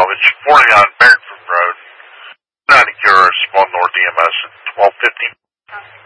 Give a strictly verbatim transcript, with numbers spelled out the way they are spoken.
salvage, forty-nine Barrington Road, ninety Q R S, one North E M S at twelve fifty.